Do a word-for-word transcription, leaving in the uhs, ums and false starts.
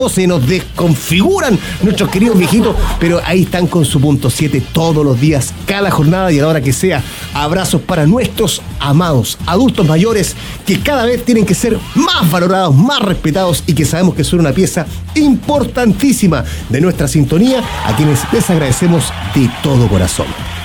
se nos desconfiguran nuestros queridos viejitos, pero ahí están con su punto siete todos los días, cada jornada y a la hora que sea. Abrazos para nuestros amados adultos mayores que cada vez tienen que ser más valorados, más respetados y que sabemos que son una pieza importantísima de nuestra sintonía, a quienes les agradecemos de todo corazón.